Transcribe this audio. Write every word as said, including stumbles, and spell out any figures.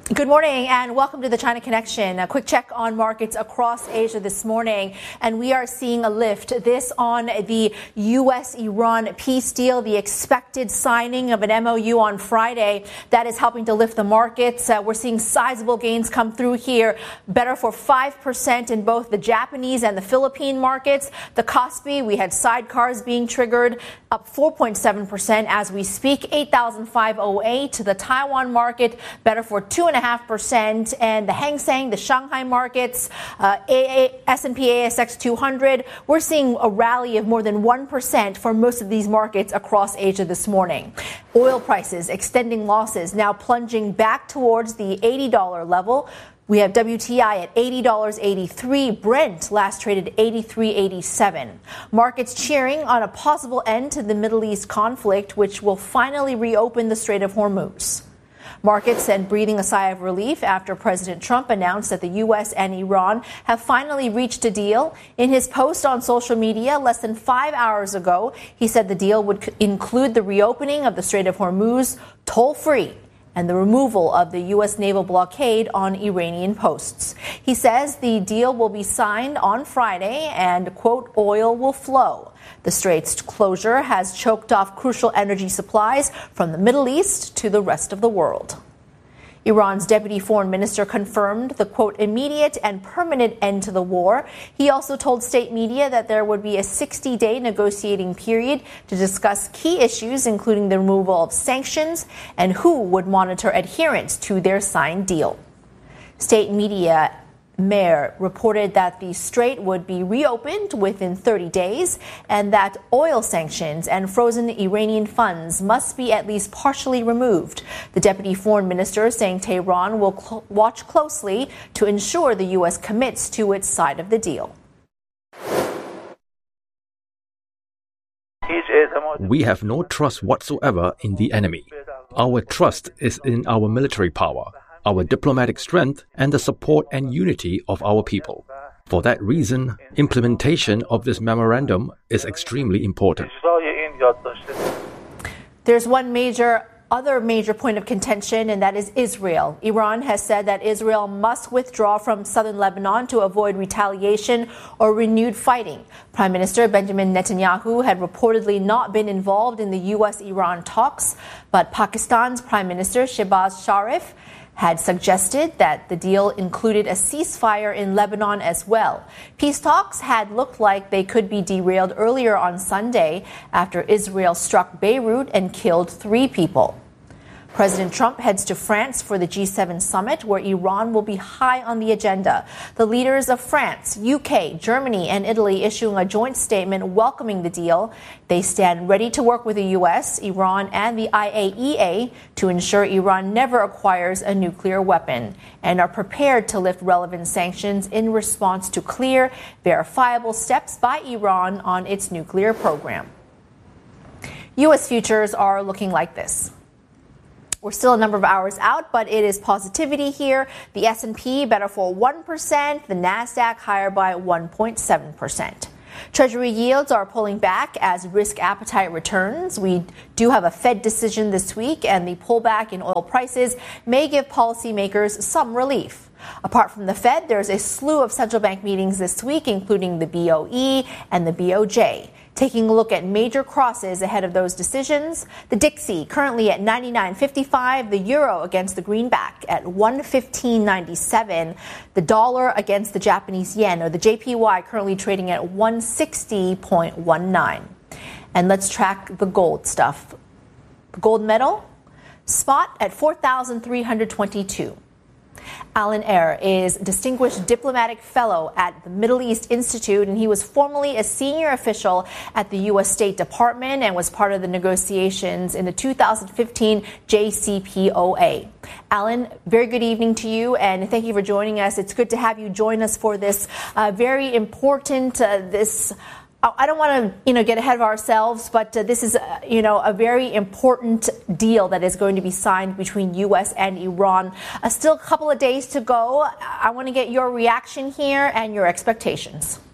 Good morning and welcome to the China Connection. A quick check on markets across Asia this morning, and we are seeing a lift. This on the U S Iran peace deal, the expected signing of an M O U on Friday that is helping to lift the markets. Uh, we're seeing sizable gains come through here, better for five percent in both the Japanese and the Philippine markets. The Kospi, we had sidecars being triggered, up four point seven percent as we speak, eight thousand five hundred eight. The Taiwan market, better for two point five percent, and the Hang Seng, the Shanghai markets, uh, S and P A S X two hundred, we're seeing a rally of more than one percent for most of these markets across Asia this morning. Oil prices extending losses, now plunging back towards the eighty dollars level. We have W T I at eighty dollars and eighty-three cents. Brent last traded eighty-three eighty-seven. Markets cheering on a possible end to the Middle East conflict, which will finally reopen the Strait of Hormuz. Markets and breathing a sigh of relief after President Trump announced that the U S and Iran have finally reached a deal. In his post on social media less than five hours ago, he said the deal would include the reopening of the Strait of Hormuz toll-free and the removal of the U S naval blockade on Iranian posts. He says the deal will be signed on Friday and, quote, oil will flow. The strait's closure has choked off crucial energy supplies from the Middle East to the rest of the world. Iran's deputy foreign minister confirmed the, quote, immediate and permanent end to the war. He also told state media that there would be a sixty-day negotiating period to discuss key issues, including the removal of sanctions and who would monitor adherence to their signed deal. State media Mayor reported that the strait would be reopened within thirty days and that oil sanctions and frozen Iranian funds must be at least partially removed. The deputy foreign minister saying Tehran will cl- watch closely to ensure the U S commits to its side of the deal. We have no trust whatsoever in the enemy. Our trust is in our military power, our diplomatic strength, and the support and unity of our people. For that reason, implementation of this memorandum is extremely important. There's one major other major point of contention, and that is Israel. Iran has said that Israel must withdraw from southern Lebanon to avoid retaliation or renewed fighting. Prime Minister Benjamin Netanyahu had reportedly not been involved in the U S Iran talks, but Pakistan's Prime Minister Shehbaz Sharif had suggested that the deal included a ceasefire in Lebanon as well. Peace talks had looked like they could be derailed earlier on Sunday after Israel struck Beirut and killed three people. President Trump heads to France for the G seven summit, where Iran will be high on the agenda. The leaders of France, U K, Germany, and Italy issuing a joint statement welcoming the deal. They stand ready to work with the U S, Iran, and the I A E A to ensure Iran never acquires a nuclear weapon, and are prepared to lift relevant sanctions in response to clear, verifiable steps by Iran on its nuclear program. U S futures are looking like this. We're still a number of hours out, but it is positivity here. The S and P better for one percent, the NASDAQ higher by one point seven percent. Treasury yields are pulling back as risk appetite returns. We do have a Fed decision this week, and the pullback in oil prices may give policymakers some relief. Apart from the Fed, there's a slew of central bank meetings this week, including the B O E and the B O J. Taking a look at major crosses ahead of those decisions, the Dixie currently at ninety-nine fifty-five, the euro against the greenback at one fifteen ninety-seven, the dollar against the Japanese yen, or the J P Y, currently trading at one sixty point one nine. And let's track the gold stuff. The gold medal, spot at four thousand three hundred twenty-two. Alan Eyre is Distinguished Diplomatic Fellow at the Middle East Institute, and he was formerly a senior official at the U S State Department and was part of the negotiations in the two thousand fifteen J C P O A. Alan, very good evening to you, and thank you for joining us. It's good to have you join us for this uh, very important, uh, this I don't want to, you know, get ahead of ourselves, but uh, this is, uh, you know, a very important deal that is going to be signed between U S and Iran. Uh, still a couple of days to go. I want to get your reaction here and your expectations.